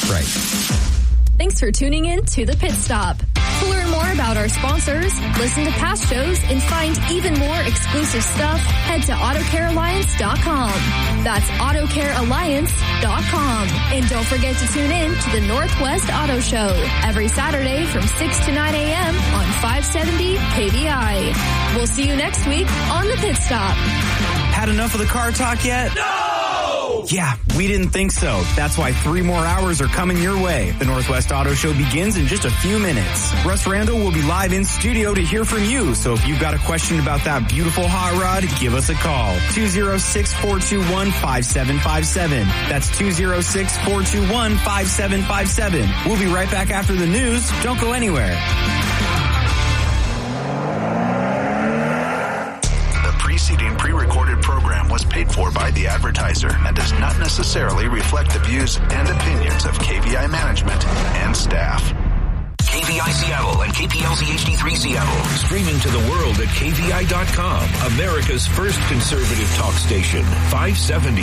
That's right. Thanks for tuning in to The Pit Stop. To learn more about our sponsors, listen to past shows, and find even more exclusive stuff, head to AutoCareAlliance.com. That's AutoCareAlliance.com. And don't forget to tune in to the Northwest Auto Show every Saturday from 6 to 9 a.m. on 570 KBI. We'll see you next week on The Pit Stop. Had enough of the car talk yet? No! Yeah, we didn't think so. That's why 3 more hours are coming your way. The Northwest Auto Show begins in just a few minutes. Russ Randall will be live in studio to hear from you. So if you've got a question about that beautiful hot rod, give us a call. 206-421-5757. That's 206-421-5757. We'll be right back after the news. Don't go anywhere. Preceding pre-recorded program was paid for by the advertiser and does not necessarily reflect the views and opinions of KVI management and staff. KVI Seattle and KPLZ HD3 Seattle. Streaming to the world at KVI.com. America's first conservative talk station. 570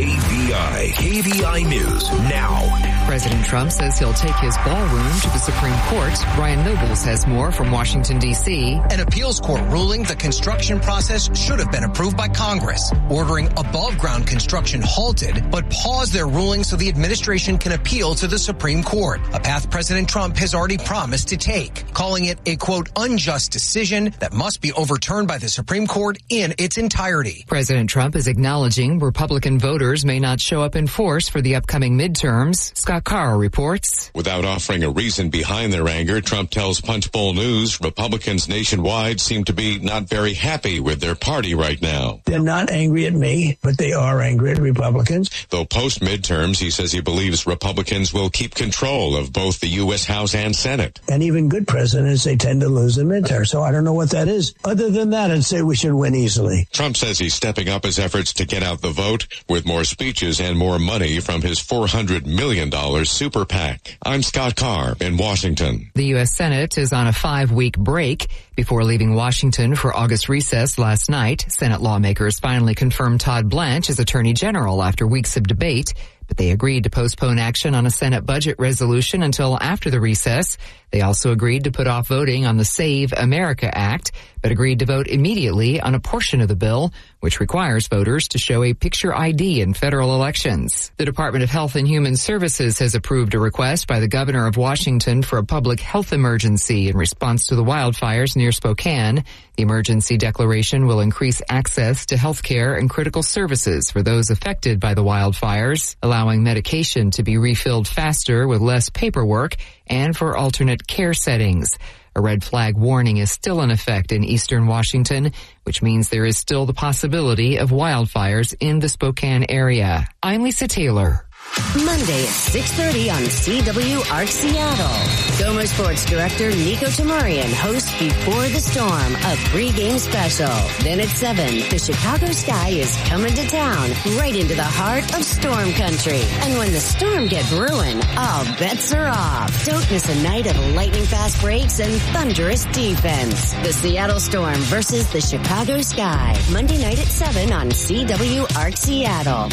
KVI. KVI News now. President Trump says he'll take his ballroom to the Supreme Court. Brian Nobles has more from Washington, D.C. An appeals court ruling the construction process should have been approved by Congress, ordering above-ground construction halted, but paused their ruling so the administration can appeal to the Supreme Court, a path President Trump has already promised to take, calling it a, quote, unjust decision that must be overturned by the Supreme Court in its entirety. President Trump is acknowledging Republican voters may not show up in force for the upcoming midterms. Scott Carr reports. Without offering a reason behind their anger, Trump tells Punchbowl News Republicans nationwide seem to be not very happy with their party right now. They're not angry at me, but they are angry at Republicans. Though post-midterms, he says he believes Republicans will keep control of both the U.S. House and Senate. And even good presidents, they tend to lose the midterm. So I don't know what that is. Other than that, I'd say we should win easily. Trump says he's stepping up his efforts to get out the vote with more speeches and more money from his $400 million super PAC. I'm Scott Carr in Washington. The U.S. Senate is on a 5-week break. Before leaving Washington for August recess last night, Senate lawmakers finally confirmed Todd Blanche as Attorney General after weeks of debate. But they agreed to postpone action on a Senate budget resolution until after the recess. They also agreed to put off voting on the Save America Act, but agreed to vote immediately on a portion of the bill, which requires voters to show a picture ID in federal elections. The Department of Health and Human Services has approved a request by the governor of Washington for a public health emergency in response to the wildfires near Spokane. The emergency declaration will increase access to health care and critical services for those affected by the wildfires, allowing medication to be refilled faster with less paperwork, and for alternate care settings. A red flag warning is still in effect in eastern Washington, which means there is still the possibility of wildfires in the Spokane area. I'm Lisa Taylor. Monday at 6:30 on CWARC Seattle. Gomo Sports Director Nico Tamurian hosts Before the Storm, a pregame special. Then at 7, the Chicago Sky is coming to town, right into the heart of storm country. And when the storm get brewing, all bets are off. Don't miss a night of lightning-fast breaks and thunderous defense. The Seattle Storm versus the Chicago Sky. Monday night at 7 on CWARC Seattle.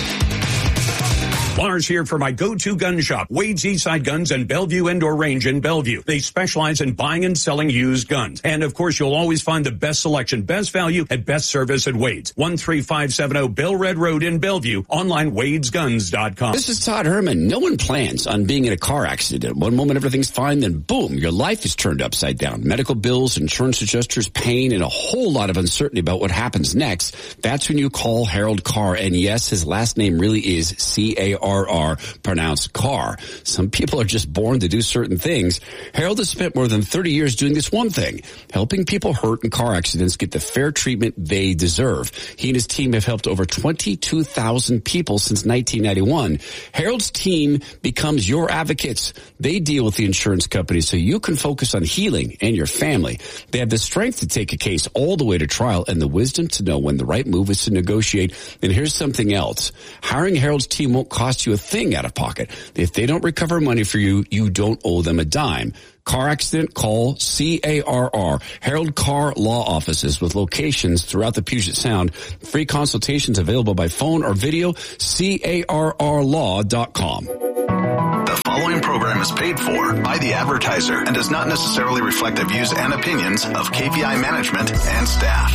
Lars here for my go-to gun shop, Wade's Eastside Guns and Bellevue Indoor Range in Bellevue. They specialize in buying and selling used guns. And of course, you'll always find the best selection, best value, and best service at Wade's. 13570 Bell Red Road in Bellevue. Online, wadesguns.com. This is Todd Herman. No one plans on being in a car accident. One moment everything's fine, then boom, your life is turned upside down. Medical bills, insurance adjusters, pain, and a whole lot of uncertainty about what happens next. That's when you call Harold Carr. And yes, his last name really is C-A-R-R, pronounced Carr. Some people are just born to do certain things. Harold has spent more than 30 years doing this one thing, helping people hurt in car accidents get the fair treatment they deserve. He and his team have helped over 22,000 people since 1991. Harold's team becomes your advocates. They deal with the insurance companies so you can focus on healing and your family. They have the strength to take a case all the way to trial and the wisdom to know when the right move is to negotiate. And here's something else. Hiring Harold's team won't cost you a thing out of pocket. If they don't recover money for you, you don't owe them a dime. Car accident, call C-A-R-R. Harold Carr Law Offices with locations throughout the Puget Sound. Free consultations available by phone or video. CARRlaw.com. The following program is paid for by the advertiser and does not necessarily reflect the views and opinions of KVI management and staff.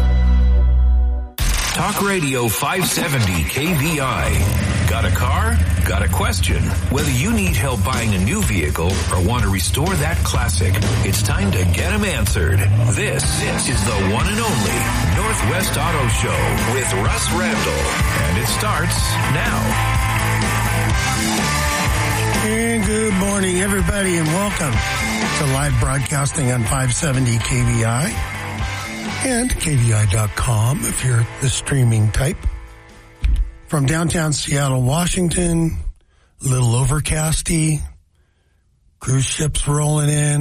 Talk Radio 570 KVI. Got a car? Got a question? Whether you need help buying a new vehicle or want to restore that classic, it's time to get them answered. This is the one and only Northwest Auto Show with Russ Randall. And it starts now. And good morning, everybody, and welcome to live broadcasting on 570 KVI and KVI.com if you're the streaming type. From downtown Seattle, Washington, a little overcasty, cruise ships rolling in.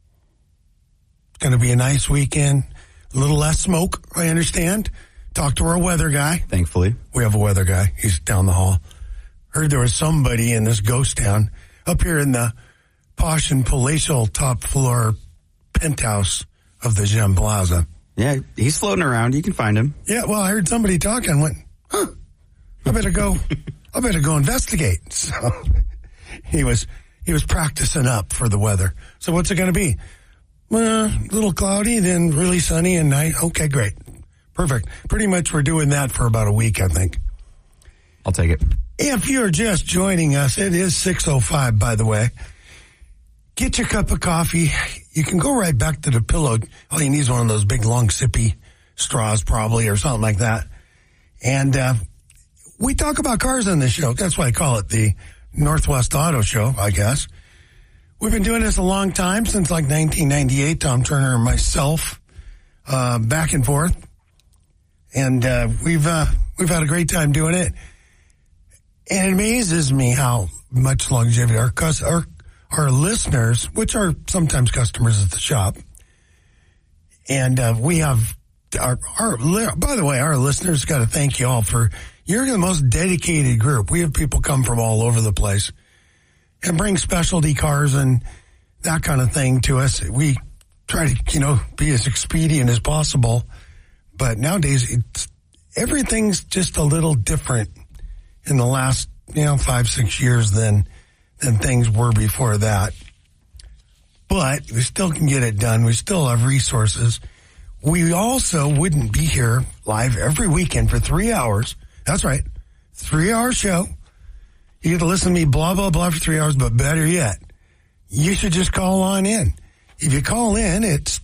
It's going to be a nice weekend. A little less smoke, I understand. Talked to our weather guy. Thankfully. We have a weather guy. He's down the hall. Heard there was somebody in this ghost town up here in the posh and palatial top floor penthouse of the Gem Plaza. Yeah, he's floating around. You can find him. Yeah, well, I heard somebody talking. Went, I better go investigate. So he was practicing up for the weather. So what's it going to be? A little cloudy, then really sunny and night. Okay, great. Perfect. Pretty much we're doing that for about a week, I think. I'll take it. If you're just joining us, it is 6:05, by the way. Get your cup of coffee. You can go right back to the pillow. All you need is one of those big, long, sippy straws, probably, or something like that. And we talk about cars on this show. That's why I call it the Northwest Auto Show, I guess. We've been doing this a long time, since like 1998, Tom Turner and myself, back and forth. And we've had a great time doing it. And it amazes me how much longevity our listeners, which are sometimes customers at the shop, and we have by the way, our listeners got to thank you all for, you're the most dedicated group. We have people come from all over the place and bring specialty cars and that kind of thing to us. We try to, be as expedient as possible, but nowadays everything's just a little different in the last, 5-6 years than things were before that. But we still can get it done. We still have resources. We also wouldn't be here live every weekend for 3 hours. That's right. 3-hour show. You get to listen to me blah, blah, blah for 3 hours, but better yet, you should just call on in. If you call in, it's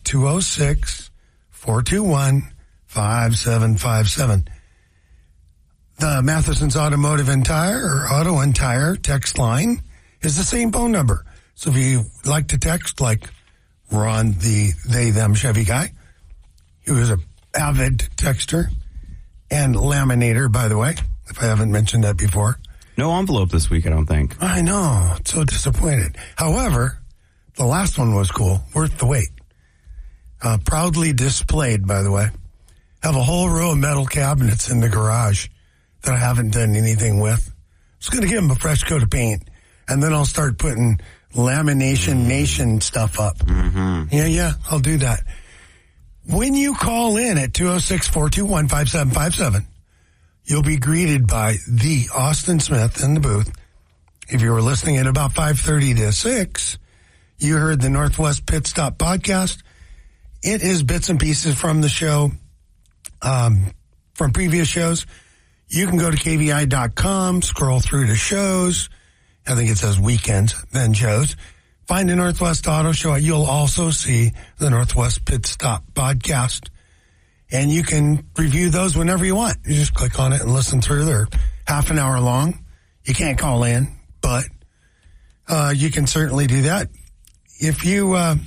206-421-5757. The Matheson's Automotive and Tire, or Auto and Tire text line is the same phone number. So if you like to text, like Ron, the they-them Chevy guy, he was an avid texter and laminator, by the way, if I haven't mentioned that before. No envelope this week, I don't think. I know. So disappointed. However, the last one was cool. Worth the wait. Proudly displayed, by the way. Have a whole row of metal cabinets in the garage that I haven't done anything with. Just going to give them a fresh coat of paint. And then I'll start putting Lamination Nation stuff up. Mm-hmm. Yeah, I'll do that. When you call in at 206-421-5757, you'll be greeted by the Austin Smith in the booth. If you were listening at about 5:30 to 6, you heard the Northwest Pit Stop podcast. It is bits and pieces from the show, from previous shows. You can go to KVI.com, scroll through to shows. I think it says weekends, then shows. Find the Northwest Auto Show. You'll also see the Northwest Pit Stop podcast. And you can review those whenever you want. You just click on it and listen through. They're half an hour long. You can't call in, but you can certainly do that. If you, and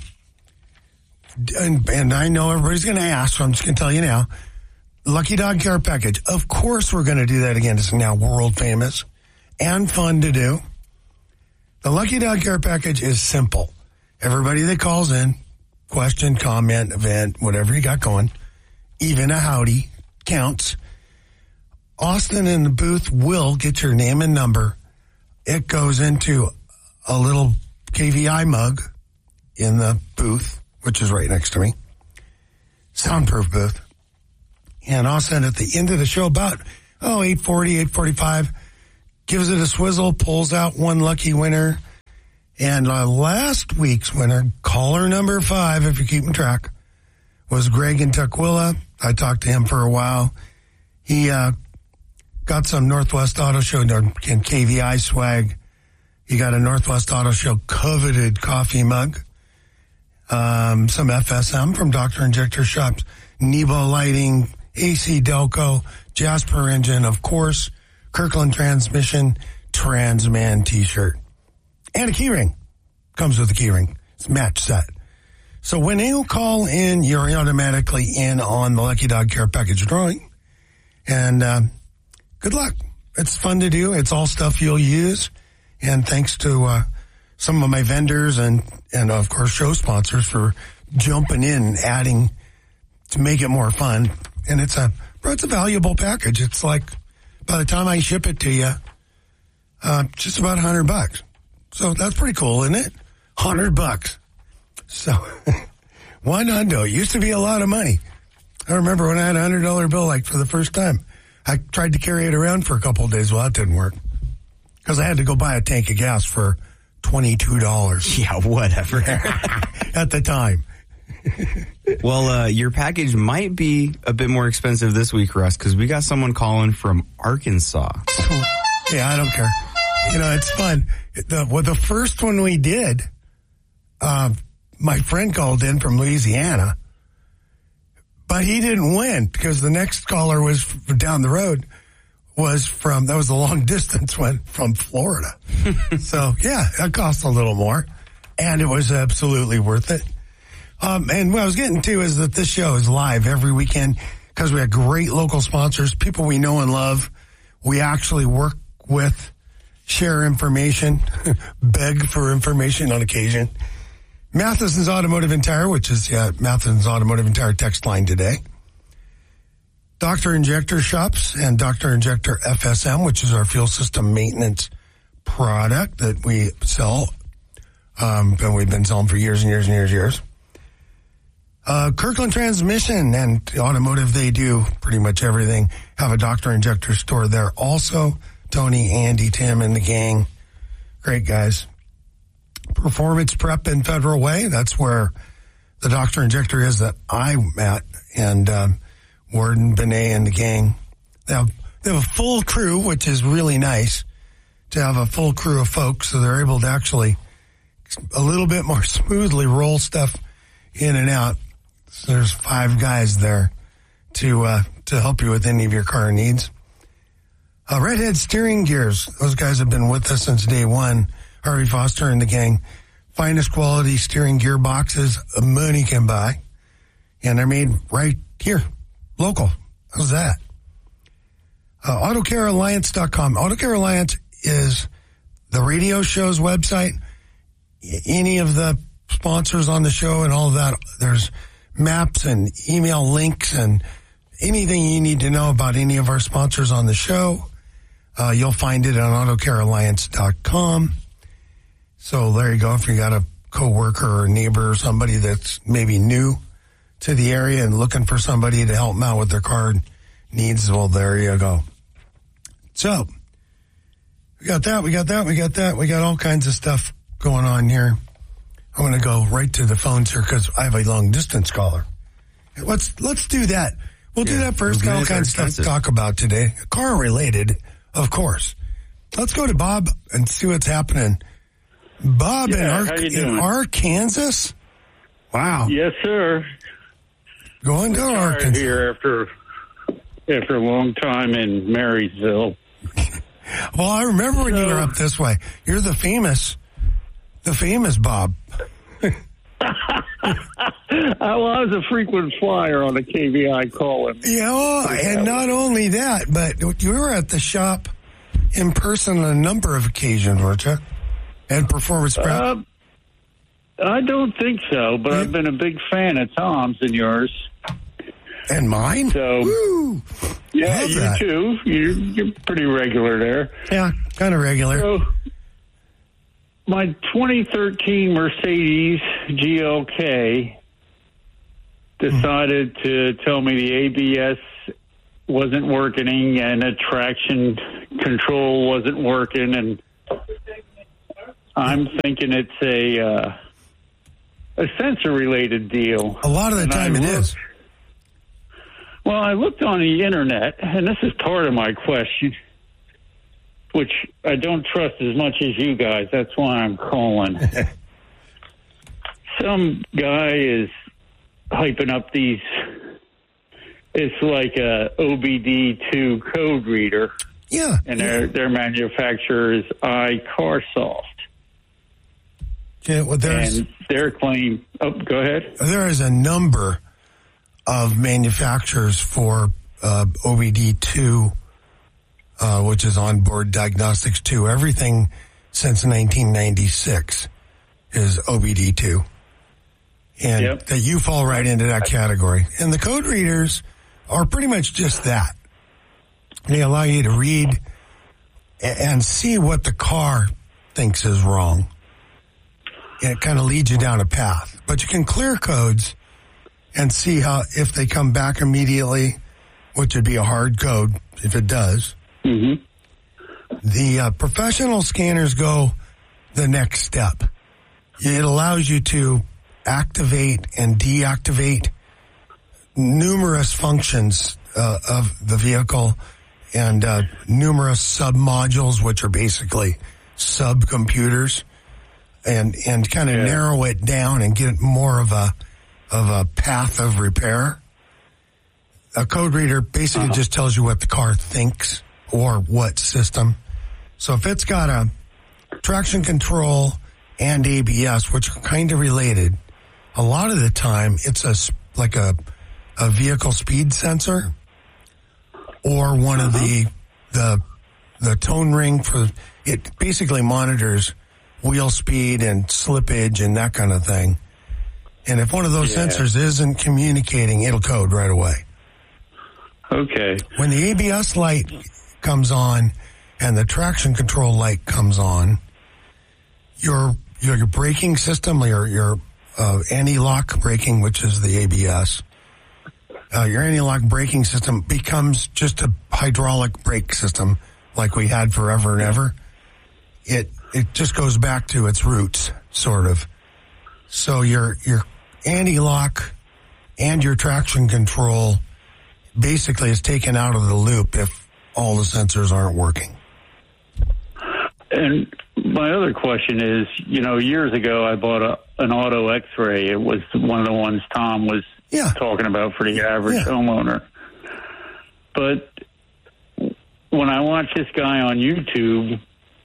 I know everybody's going to ask, so I'm just going to tell you now, Lucky Dog Care Package. Of course we're going to do that again. It's now world famous and fun to do. The Lucky Dog Care Package is simple. Everybody that calls in, question, comment, event, whatever you got going, even a howdy counts. Austin in the booth will get your name and number. It goes into a little KVI mug in the booth, which is right next to me. Soundproof booth. And Austin at the end of the show, about 8:40, 8:45, gives it a swizzle, pulls out one lucky winner, And last week's winner, caller number 5, if you're keeping track, was Greg in Tukwila. I talked to him for a while. He got some Northwest Auto Show and KVI swag. He got a Northwest Auto Show coveted coffee mug. Some FSM from Dr. Injector Shops, Nebo Lighting, AC Delco, Jasper Engine, of course, Kirkland Transmission, Transman t-shirt. And a keyring. Comes with a keyring. It's a match set. So when you call in, you're automatically in on the Lucky Dog Care Package drawing. And good luck. It's fun to do. It's all stuff you'll use. And thanks to some of my vendors and of course, show sponsors for jumping in and adding to make it more fun. And it's a valuable package. It's like, by the time I ship it to you, just about $100. So that's pretty cool, isn't it? $100. So why not do it? Used to be a lot of money. I remember when I had a $100 bill, like for the first time, I tried to carry it around for a couple of days. Well, that didn't work because I had to go buy a tank of gas for $22. Yeah, whatever. At the time. Well, your package might be a bit more expensive this week, Russ, because we got someone calling from Arkansas. Yeah, I don't care. You know, it's fun. The first one we did, my friend called in from Louisiana, but he didn't win because the next caller was down the road that was the long distance one from Florida. So yeah, it cost a little more and it was absolutely worth it. And what I was getting to is that this show is live every weekend because we have great local sponsors, people we know and love. We actually work with, share information, beg for information on occasion. Matheson's Automotive and Tire, which is Matheson's Automotive and Tire text line today. Dr. Injector Shops and Dr. Injector FSM, which is our fuel system maintenance product that we sell. And we've been selling for years and years and years. Kirkland Transmission and Automotive, they do pretty much everything. Have a Dr. Injector store there also. Tony, Andy, Tim, and the gang. Great guys. Performance Prep in Federal Way. That's where the Dr. Injector is that I'm at. And Warden, Benet, and the gang. They have a full crew, which is really nice to have a full crew of folks so they're able to actually a little bit more smoothly roll stuff in and out. So there's 5 guys there to help you with any of your car needs. Redhead Steering Gears. Those guys have been with us since day one. Harvey Foster and the gang. Finest quality steering gear boxes money can buy. And they're made right here. Local. How's that? AutoCareAlliance.com. AutoCare Alliance is the radio show's website. Any of the sponsors on the show and all of that, there's maps and email links and anything you need to know about any of our sponsors on the show. You'll find it on AutoCareAlliance.com. So there you go. If you got a coworker or neighbor or somebody that's maybe new to the area and looking for somebody to help them out with their car needs, well, there you go. So we got that. We got all kinds of stuff going on here. I'm going to go right to the phones here because I have a long distance caller. Let's do that. We'll do that first. Got all kinds of stuff to talk about today. Car related, of course. Let's go to Bob and see what's happening. Bob in Arkansas? Wow. Yes, sir. Going to Arkansas. Here after a long time in Marysville. Well, I remember when you were up this way. You're the famous Bob. I was a frequent flyer on the KVI calling. Yeah, and not only that, but you were at the shop in person on a number of occasions, weren't you? And Performance Prep? I don't think so, but I've been a big fan of Tom's and yours. And mine? So, woo! Yeah, you that. Too. You're pretty regular there. Yeah, kind of regular. So, my 2013 Mercedes GLK decided to tell me the ABS wasn't working and the traction control wasn't working, and I'm thinking it's a sensor-related deal. A lot of the time it is. Well, I looked on the internet, and this is part of my question, which I don't trust as much as you guys. That's why I'm calling. Some guy is hyping up these. It's like a OBD2 code reader. Yeah. And their manufacturer is iCarsoft. Yeah, well, and their claim. Oh, go ahead. There is a number of manufacturers for OBD2, which is onboard diagnostics 2. Everything since 1996 is OBD2. And that you fall right into that category. And the code readers are pretty much just that. They allow you to read and see what the car thinks is wrong. And it kind of leads you down a path. But you can clear codes and see how, if they come back immediately, which would be a hard code if it does. Mm-hmm. The professional scanners go the next step. It allows you to activate and deactivate numerous functions of the vehicle and numerous sub-modules, which are basically sub-computers, and kind of narrow it down and get more of a path of repair. A code reader basically just tells you what the car thinks or what system. So if it's got a traction control and ABS, which are kind of related, a lot of the time it's like a vehicle speed sensor or one of the tone ring for it. Basically monitors wheel speed and slippage and that kind of thing. And if one of those sensors isn't communicating, it'll code right away. Okay. When the ABS light comes on and the traction control light comes on, your braking system, your anti-lock braking, which is the ABS, your anti-lock braking system becomes just a hydraulic brake system like we had forever and ever. It just goes back to its roots, sort of. So your anti-lock and your traction control basically is taken out of the loop if all the sensors aren't working. And my other question is, years ago I bought an auto X-ray. It was one of the ones Tom was talking about for the average homeowner. But when I watch this guy on YouTube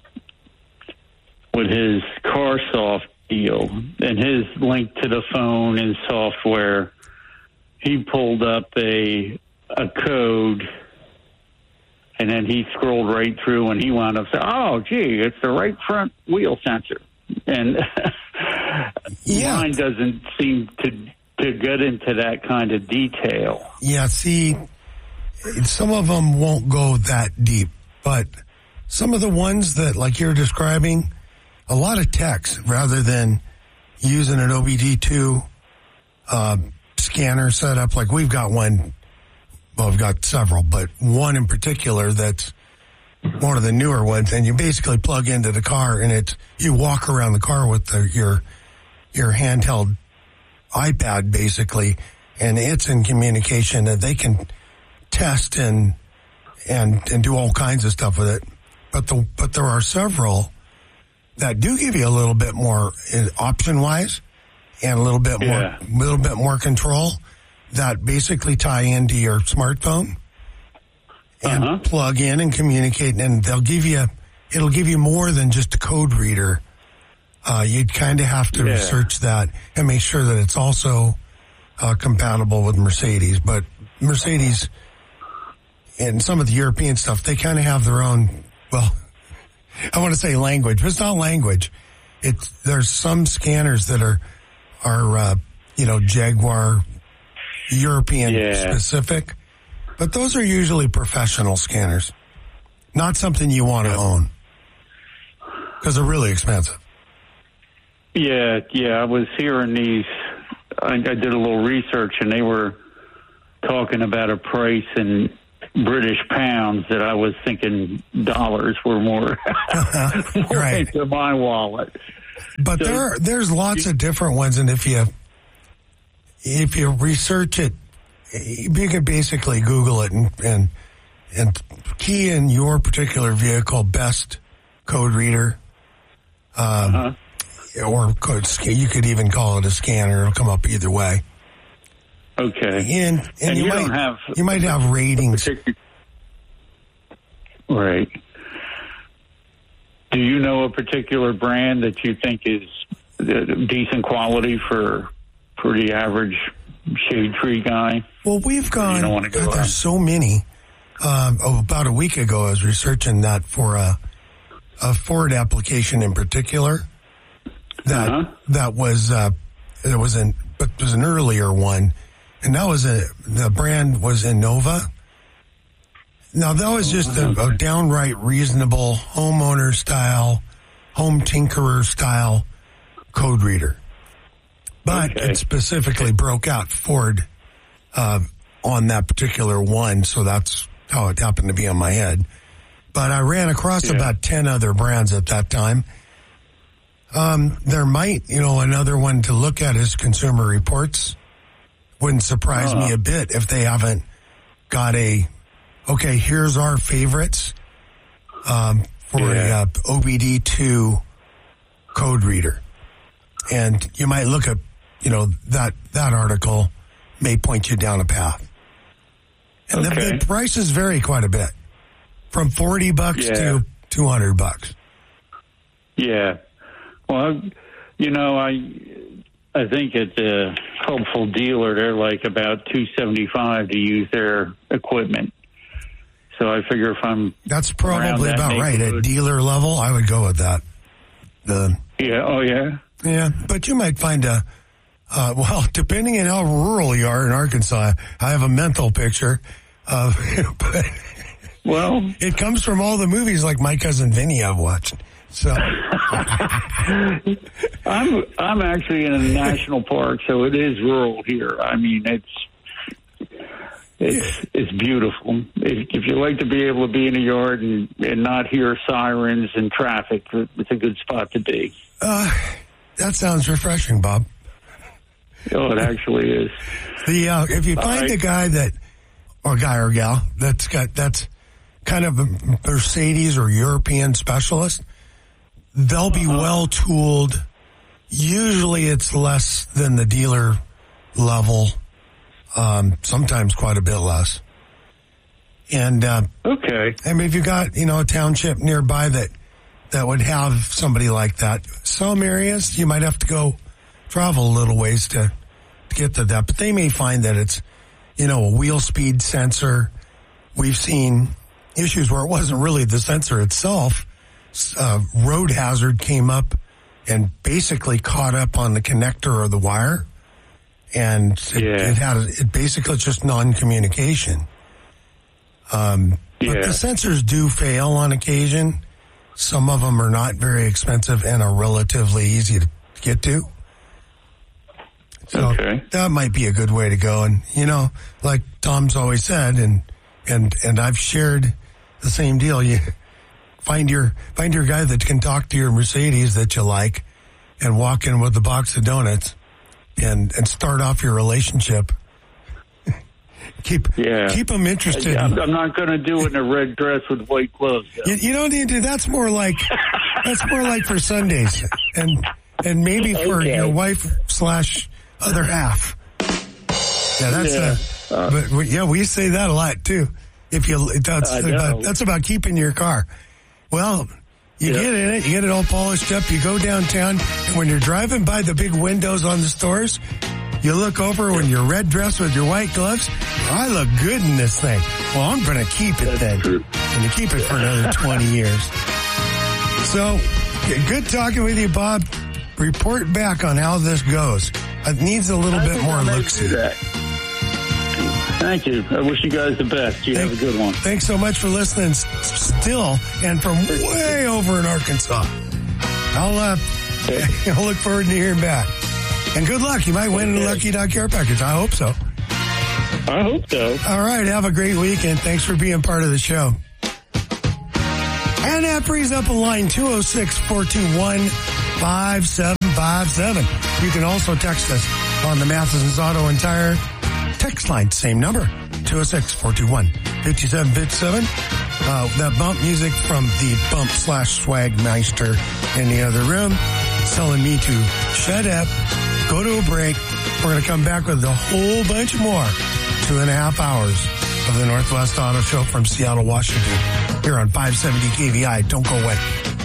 with his CarSoft deal and his link to the phone and software, he pulled up a code, and then he scrolled right through, and he wound up saying, "Oh, gee, it's the right front wheel sensor." And mine doesn't seem to get into that kind of detail. Yeah, see, some of them won't go that deep, but some of the ones that, like you're describing, a lot of techs, rather than using an OBD2 scanner setup, like we've got one. Well, we've got several, but one in particular that's one of the newer ones, and you basically plug into the car, and you walk around the car with your handheld iPad, basically, and it's in communication, that they can test and do all kinds of stuff with it. But there are several that do give you a little bit more option-wise and a little bit more control, that basically tie into your smartphone and plug in and communicate, and it'll give you more than just a code reader. You'd kind of have to research that and make sure that it's also compatible with Mercedes. But Mercedes and some of the European stuff, they kind of have their own, well, I want to say language, but it's not language. There's some scanners that are Jaguar European specific, but those are usually professional scanners, not something you want to own because they're really expensive. Yeah, I was hearing these. I did a little research, and they were talking about a price in British pounds that I was thinking dollars were more, right. into my wallet. But there's lots of different ones, and if you research it, you can basically Google it and key in your particular vehicle best code reader, or you could even call it a scanner. It'll come up either way. Okay, and you might have ratings. Right. Do you know a particular brand that you think is decent quality for the average shade tree guy? Well, we've gone. There's so many. About a week ago, I was researching that for a Ford application in particular. That was an earlier one, and that was the brand was Innova. Now that was just a downright reasonable homeowner style, home tinkerer style code reader, but it specifically broke out Ford on that particular one, so that's how it happened to be on my head. But I ran across about 10 other brands at that time. There might, another one to look at is Consumer Reports. Wouldn't surprise me a bit if they haven't got here's our favorites for a OBD2 code reader. And you might look at, that article may point you down a path. And the prices vary quite a bit, from $40 to $200. Yeah. Well, I think at the Hopeful Dealer, they're like about $275 to use their equipment. So I figure if I'm that's probably about right at dealer level, I would go with that. Yeah, but you might find depending on how rural you are in Arkansas, I have a mental picture of. Well, it comes from all the movies like My Cousin Vinny I've watched. So I'm actually in a national park, so it is rural here. I mean, it's beautiful. If you like to be able to be in a yard and not hear sirens and traffic, it's a good spot to be. That sounds refreshing, Bob. Oh, it actually is. If you find a guy or gal that's kind of a Mercedes or European specialist, they'll be well tooled. Usually it's less than the dealer level. Sometimes quite a bit less. And, I mean, if you got, a township nearby that would have somebody like that, some areas you might have to go travel a little ways to get to that, but they may find that it's, a wheel speed sensor. We've seen issues where it wasn't really the sensor itself. Road hazard came up and basically caught up on the connector or the wire. And it basically it's just non-communication. But the sensors do fail on occasion. Some of them are not very expensive and are relatively easy to get to. So that might be a good way to go. And, like Tom's always said, and I've shared the same deal. You find your guy that can talk to your Mercedes that you like and walk in with a box of donuts. And start off your relationship. Keep them interested. I'm not going to do it in a red dress with white gloves. You don't need to. That's more like for Sundays and maybe for your wife / other half. Yeah, that's we say that a lot too. That's about keeping your car. Well. You get in it, you get it all polished up, you go downtown, and when you're driving by the big windows on the stores, you look over when you're red dressed with your white gloves. I look good in this thing. Well, I'm going to keep it then. And you keep it for another 20 years. So, good talking with you, Bob. Report back on how this goes. It needs a little bit more look-see. Thank you. I wish you guys the best. You have a good one. Thanks so much for listening still and from way over in Arkansas. I'll look forward to hearing back. And good luck. You might win a Lucky Dog Care Package. I hope so. I hope so. All right. Have a great weekend. Thanks for being part of the show. And that brings up a line 206-421-5757. You can also text us on the Matheson's Auto and Tire text line. Same number, 206-421-5757. That bump music from the Bump/Swagmeister in the other room, telling me to shut up, go to a break. We're going to come back with a whole bunch more. 2.5 hours of the Northwest Auto Show from Seattle, Washington, here on 570 KVI. Don't go away.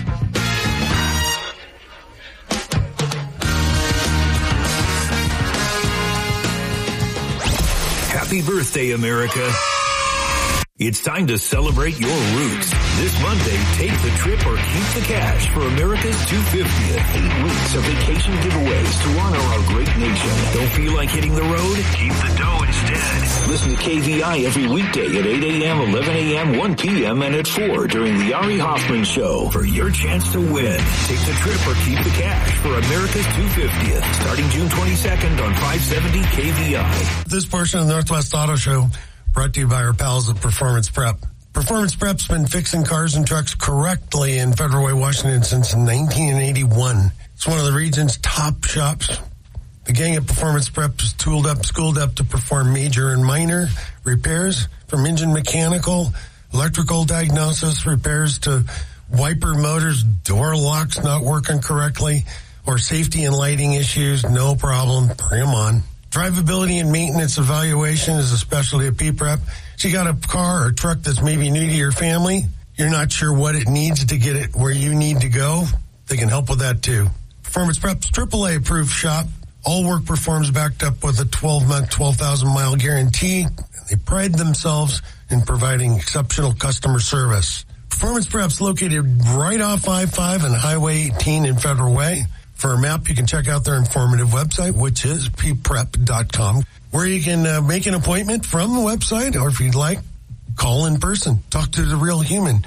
Happy birthday, America. It's time to celebrate your roots. This Monday, take the trip or keep the cash for America's 250th. 8 weeks of vacation giveaways to honor our great nation. Don't feel like hitting the road? Keep the dough instead. Listen to KVI every weekday at 8 a.m., 11 a.m., 1 p.m., and at 4 during the Ari Hoffman Show for your chance to win. Take the trip or keep the cash for America's 250th, starting June 22nd on 570 KVI. This portion of the Northwest Auto Show brought to you by our pals at Performance Prep. Performance Prep's been fixing cars and trucks correctly in Federal Way, Washington since 1981. It's one of the region's top shops. The gang at Performance Prep is tooled up, schooled up to perform major and minor repairs, from engine mechanical, electrical diagnosis, repairs to wiper motors, door locks not working correctly, or safety and lighting issues. No problem. Bring them on. Drivability and maintenance evaluation is a specialty at P-Prep. So you got a car or truck that's maybe new to your family. You're not sure what it needs to get it where you need to go. They can help with that too. Performance Prep's AAA approved shop. All work performs backed up with a 12-month, 12,000-mile guarantee. They pride themselves in providing exceptional customer service. Performance Prep's located right off I-5 and Highway 18 in Federal Way. For a map, you can check out their informative website, which is pprep.com, where you can make an appointment from the website, or if you'd like, call in person. Talk to the real human.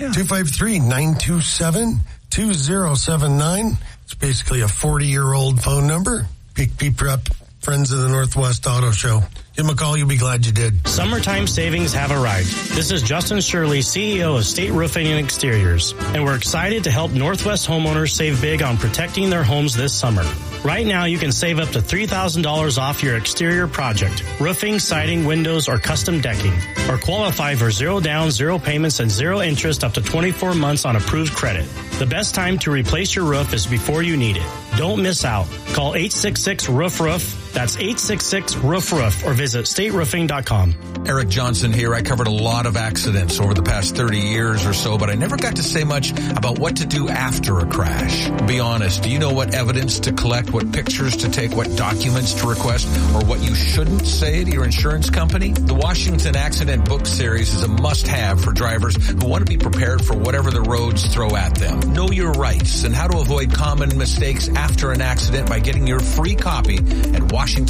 253-927-2079. It's basically a 40-year-old phone number. P-Prep, Friends of the Northwest Auto Show. Give them a call. You'll be glad you did. Summertime savings have arrived. This is Justin Shirley, CEO of State Roofing and Exteriors, and we're excited to help Northwest homeowners save big on protecting their homes this summer. Right now, you can save up to $3,000 off your exterior project, roofing, siding, windows, or custom decking, or qualify for 0 down, 0 payments, and 0 interest up to 24 months on approved credit. The best time to replace your roof is before you need it. Don't miss out. Call 866-ROOF-ROOF. That's 866-ROOF-ROOF, or visit stateroofing.com. Eric Johnson here. I covered a lot of accidents over the past 30 years or so, but I never got to say much about what to do after a crash. Be honest, do you know what evidence to collect, what pictures to take, what documents to request, or what you shouldn't say to your insurance company? The Washington Accident Book Series is a must-have for drivers who want to be prepared for whatever the roads throw at them. Know your rights and how to avoid common mistakes after an accident by getting your free copy at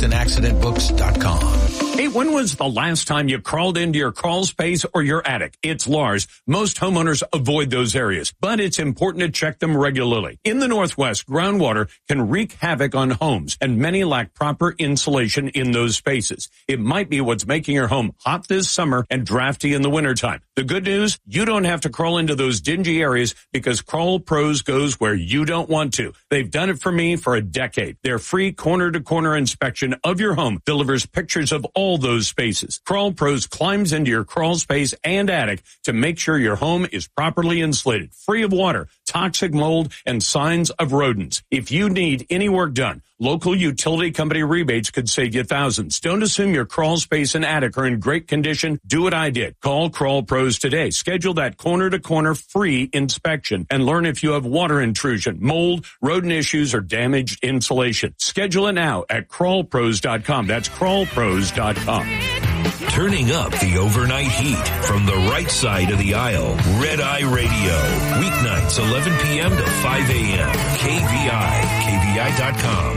WashingtonAccidentBooks.com. Hey, when was the last time you crawled into your crawl space or your attic? It's Lars. Most homeowners avoid those areas, but it's important to check them regularly. In the Northwest, groundwater can wreak havoc on homes, and many lack proper insulation in those spaces. It might be what's making your home hot this summer and drafty in the wintertime. The good news, you don't have to crawl into those dingy areas because Crawl Pros goes where you don't want to. They've done it for me for a decade. Their free corner-to-corner inspection of your home delivers pictures of all those spaces. Crawl Pros climbs into your crawl space and attic to make sure your home is properly insulated, free of water, toxic mold, and signs of rodents. If you need any work done, local utility company rebates could save you thousands. Don't assume your crawl space and attic are in great condition. Do what I did. Call Crawl Pros today. Schedule that corner-to-corner free inspection and learn if you have water intrusion, mold, rodent issues, or damaged insulation. Schedule it now at crawlpros.com. That's crawlpros.com. Turning up the overnight heat from the right side of the aisle. Red Eye Radio. Weeknights 11 p.m. to 5 a.m. KVI. KVI.com.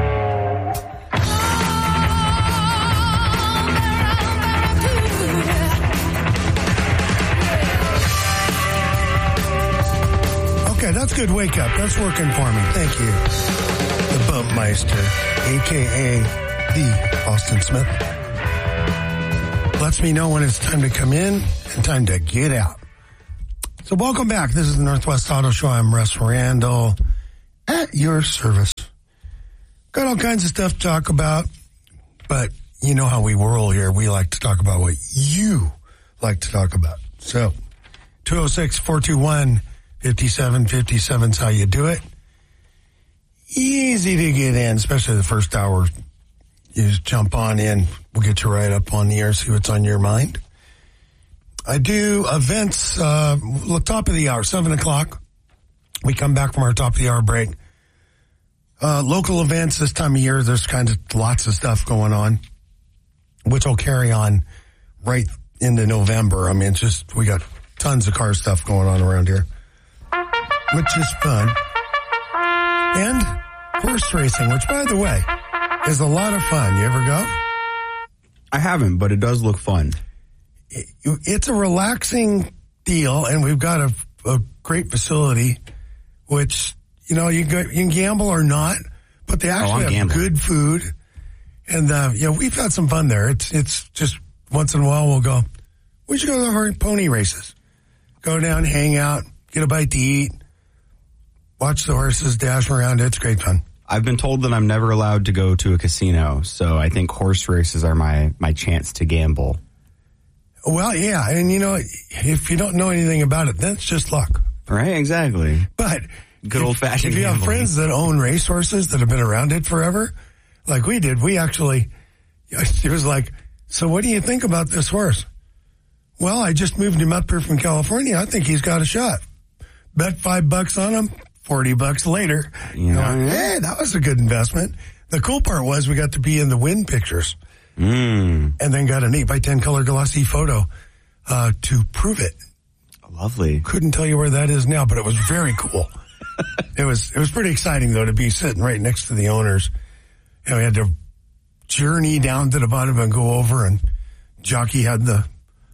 Okay, that's good wake up. That's working for me. Thank you. The Bumpmeister, a.k.a. the Austin Smith. Lets me know when it's time to come in and time to get out. So welcome back. This is the Northwest Auto Show. I'm Russ Randall at your service. Got all kinds of stuff to talk about, but you know how we roll here. We like to talk about what you like to talk about. So 206-421-5757 is how you do it. Easy to get in, especially the first hour. You just jump on in. We'll get you right up on the air, see what's on your mind. I do events, top of the hour, 7 o'clock. We come back from our top of the hour break. Local events this time of year, there's kind of lots of stuff going on, which will carry on right into November. I mean, it's just, we got tons of car stuff going on around here, which is fun. And horse racing, which, by the way, is a lot of fun. You ever go? I haven't, but it does look fun. It's a relaxing deal, and we've got a great facility, which, you know, you can gamble or not, but they actually have good food. And, we've had some fun there. It's just once in a while we'll go, we should go to the pony races. Go down, hang out, get a bite to eat, watch the horses dash around. It's great fun. I've been told that I'm never allowed to go to a casino, so I think horse races are my chance to gamble. Well, yeah, and you know, if you don't know anything about it, then it's just luck. Right, exactly. But good old-fashioned if you have friends that own racehorses that have been around it forever, like we did, we actually, it was like, so what do you think about this horse? Well, I just moved him up here from California. I think he's got a shot. Bet $5 on him. $40 later, hey, that was a good investment. The cool part was we got to be in the Win pictures, and then got an 8x10 color glossy photo to prove it. Lovely. Couldn't tell you where that is now, but it was very cool. It was pretty exciting though to be sitting right next to the owners. And we had to journey down to the bottom and go over, and Jockey had the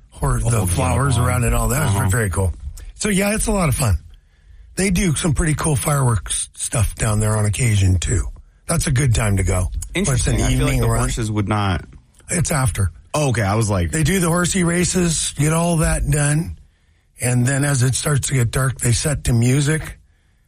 flowers around it and all that. It was very cool. So yeah, it's a lot of fun. They do some pretty cool fireworks stuff down there on occasion, too. That's a good time to go. Interesting. I feel like the horses would not. It's after. Oh, okay, I was like. They do the horsey races, get all that done, and then as it starts to get dark, they set to music.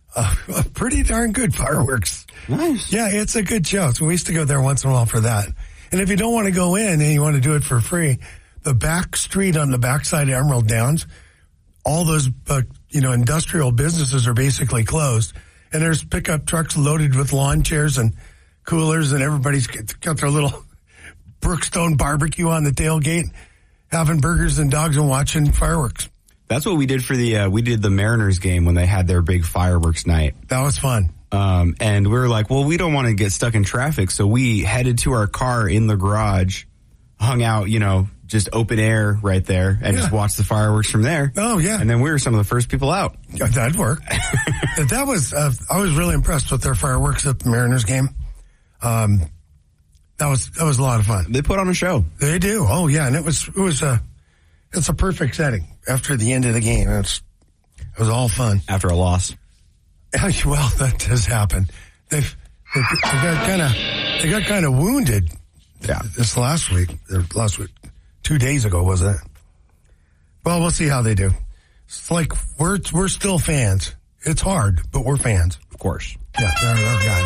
Pretty darn good fireworks. Nice. Yeah, it's a good show. So we used to go there once in a while for that. And if you don't want to go in and you want to do it for free, the back street on the backside of Emerald Downs, all those industrial businesses are basically closed, and there's pickup trucks loaded with lawn chairs and coolers, and everybody's got their little Brookstone barbecue on the tailgate, having burgers and dogs and watching fireworks. That's what we did for we did the Mariners game when they had their big fireworks night. That was fun. And we were like, well, we don't want to get stuck in traffic, so we headed to our car in the garage, hung out, just open air right there, and just watch the fireworks from there. Oh, yeah. And then we were some of the first people out. Yeah, that'd work. That was, I was really impressed with their fireworks at the Mariners game. That was a lot of fun. They put on a show. They do. Oh, yeah. And it's a perfect setting after the end of the game. It was all fun. After a loss. Well, that does happen. They got kind of wounded. Yeah. This last week. 2 days ago, wasn't it? Well, we'll see how they do. It's like we're still fans. It's hard, but we're fans. Of course. Yeah, they're guys.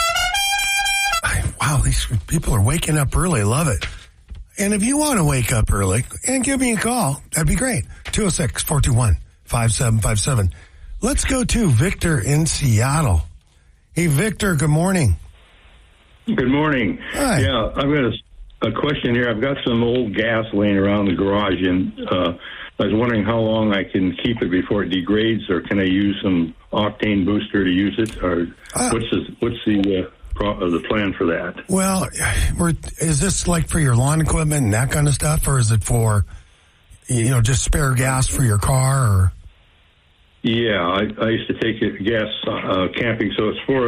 Wow, these people are waking up early. Love it. And if you want to wake up early and give me a call, that'd be great. 206-421-5757. Let's go to Victor in Seattle. Hey, Victor, good morning. Good morning. Hi. Yeah, I've got a question here. I've got some old gas laying around the garage, and I was wondering how long I can keep it before it degrades, or can I use some octane booster to use it, or what's the plan for that? Well, is this like for your lawn equipment and that kind of stuff, or is it for, just spare gas for your car? Or? Yeah, I used to take gas camping, so it's for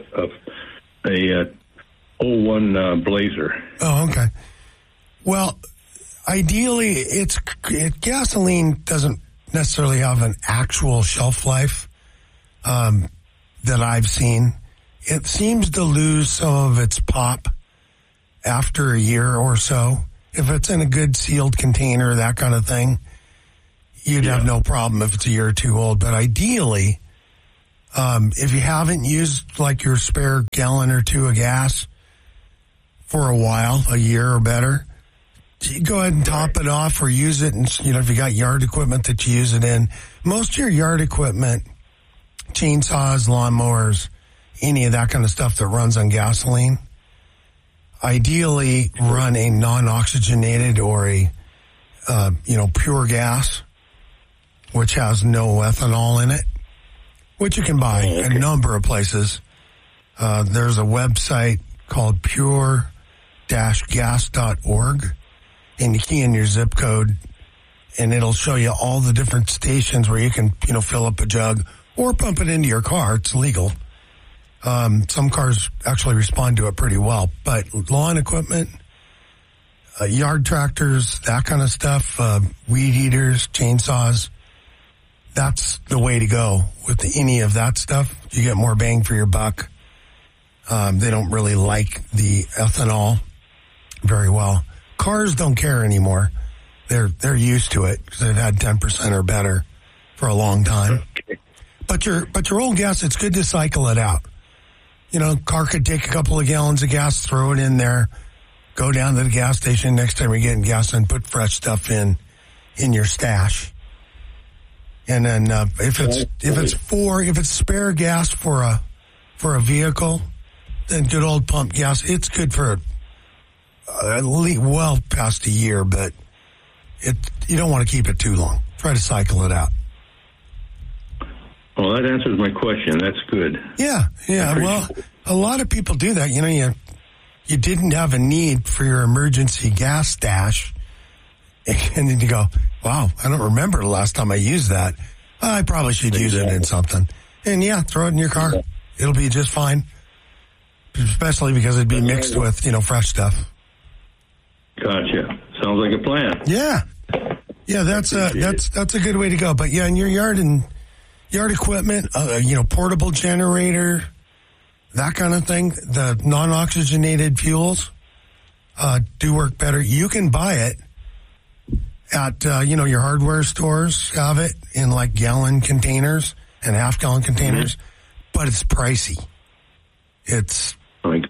a 01 Blazer. Oh, okay. Well, ideally, gasoline doesn't necessarily have an actual shelf life that I've seen. It seems to lose some of its pop after a year or so. if it's in a good sealed container, that kind of thing, you'd have no problem if it's a year or two old. But ideally, if you haven't used like your spare gallon or two of gas for a while, a year or better, you go ahead and top it off or use it. And, if you got yard equipment that you use it in, most of your yard equipment, chainsaws, lawnmowers, any of that kind of stuff that runs on gasoline, ideally run a non-oxygenated or a, pure gas, which has no ethanol in it, which you can buy a number of places. There's a website called pure-gas.org, and you key in your zip code, and it'll show you all the different stations where you can, fill up a jug or pump it into your car. It's legal. Some cars actually respond to it pretty well, but lawn equipment, yard tractors, that kind of stuff, weed eaters, chainsaws, that's the way to go with any of that stuff. You get more bang for your buck. They don't really like the ethanol very well. Cars don't care anymore. They're used to it because they've had 10% or better for a long time. But your old gas, it's good to cycle it out. Car could take a couple of gallons of gas, throw it in there, go down to the gas station next time you're getting gas and put fresh stuff in your stash. And then if it's spare gas for a vehicle, then good old pump gas, it's good for at least well past a year, but you don't want to keep it too long. Try to cycle it out. Well, that answers my question. That's good. Yeah. Well, a lot of people do that. You didn't have a need for your emergency gas stash, and then you go, wow, I don't remember the last time I used that. I probably should use it in something. And throw it in your car. It'll be just fine. Especially because it'd be mixed with, fresh stuff. Gotcha. Sounds like a plan. Yeah. Yeah, that's a good way to go. But in your yard and yard equipment, portable generator, that kind of thing, the non-oxygenated fuels do work better. You can buy it at, your hardware stores have it in like gallon containers and half-gallon containers, but it's pricey. It's pretty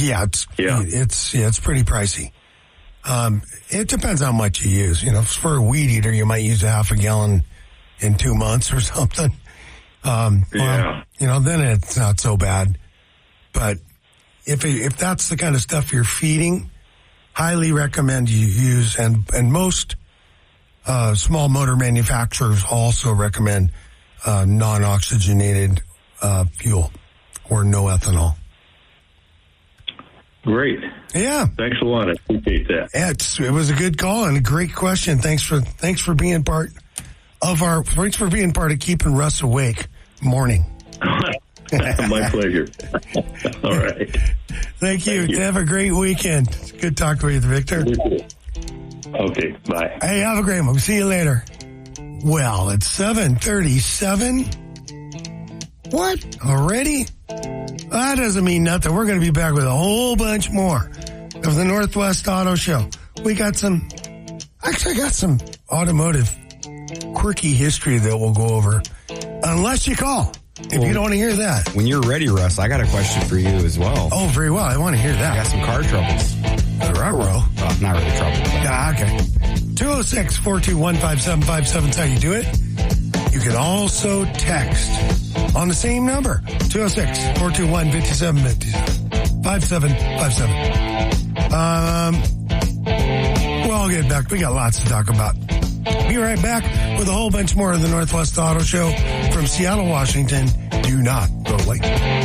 pricey. It depends how much you use. If it's for a weed eater, you might use a half a gallon in 2 months or something. Then it's not so bad. But if that's the kind of stuff you're feeding, highly recommend you use, and most small motor manufacturers also recommend non-oxygenated fuel or no ethanol. Great. Yeah. Thanks a lot. I appreciate that. It was a good call and a great question. Thanks for being part of keeping Russ awake morning. My pleasure. All right. Thank you. Have a great weekend. It's good talking with you, Victor. Okay. Bye. Hey, have a great one. We'll see you later. Well, it's 7:37. What? Already? That doesn't mean nothing. We're going to be back with a whole bunch more of the Northwest Auto Show. I got some automotive quirky history that we'll go over. Unless you call. If you don't want to hear that. When you're ready, Russ, I got a question for you as well. Oh, very well. I want to hear that. I got some car troubles. Ruh-roh. Well, not really trouble. Yeah, okay. 206-421-5757 is how you do it. You can also text on the same number, 206-421-5757. Well, I'll get back. We got lots to talk about. Be right back with a whole bunch more of the Northwest Auto Show from Seattle, Washington. Do not go away.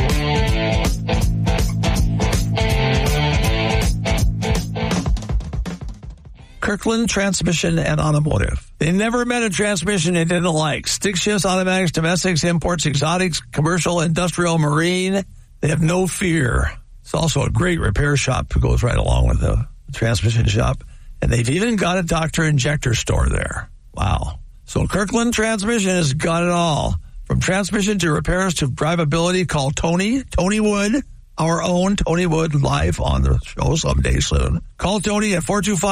Kirkland Transmission and Automotive. They never met a transmission they didn't like. Stick shifts, automatics, domestics, imports, exotics, commercial, industrial, marine. They have no fear. It's also a great repair shop that goes right along with the transmission shop. And they've even got a Dr. Injector store there. Wow. So Kirkland Transmission has got it all. From transmission to repairs to drivability, call Tony Wood our own Tony Wood live on the show someday soon. Call Tony at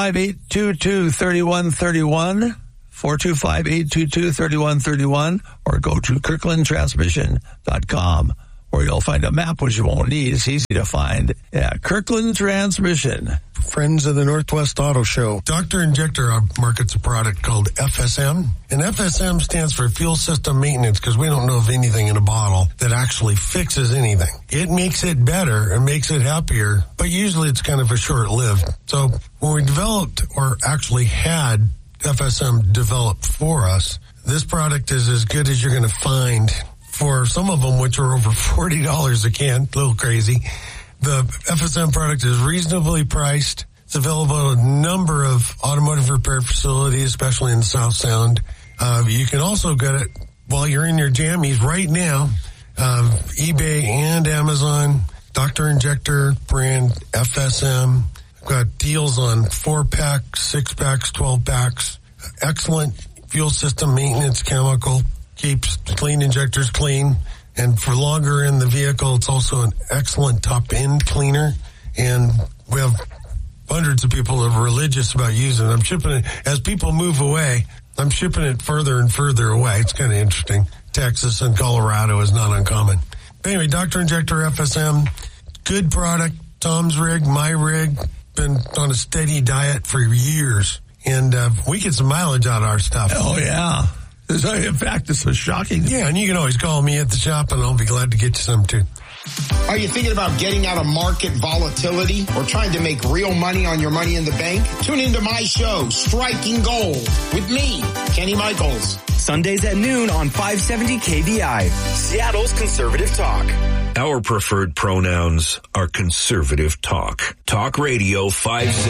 425-822-3131, 425-822-3131, or go to KirklandTransmission.com, where you'll find a map, which you won't need. It's easy to find. Yeah, Kirkland Transmission. Friends of the Northwest Auto Show. Dr. Injector markets a product called FSM. And FSM stands for Fuel System Maintenance, because we don't know of anything in a bottle that actually fixes anything. It makes it better and makes it happier, but usually it's kind of a short-lived. So when we developed, or actually had FSM developed for us, this product is as good as you're going to find for some of them, which are over $40 a can. A little crazy. The FSM product is reasonably priced. It's available at a number of automotive repair facilities, especially in the South Sound. You can also get it while you're in your jammies right now. eBay and Amazon, Dr. Injector brand FSM. We've got deals on 4-packs, 6-packs, 12-packs. Excellent fuel system maintenance chemical. Keeps clean injectors clean. And for longer in the vehicle, it's also an excellent top-end cleaner. And we have hundreds of people that are religious about using it. I'm shipping it, as people move away, I'm shipping it further and further away. It's kind of interesting. Texas and Colorado is not uncommon. But anyway, Dr. Injector FSM, good product. Tom's rig, my rig, been on a steady diet for years. And we get some mileage out of our stuff. Oh, yeah. In fact, this was shocking. Yeah, and you can always call me at the shop, and I'll be glad to get you some, too. Are you thinking about getting out of market volatility or trying to make real money on your money in the bank? Tune into my show, Striking Gold, with me, Kenny Michaels. Sundays at noon on 570 KVI, Seattle's Conservative Talk. Our preferred pronouns are conservative talk. Talk Radio 570.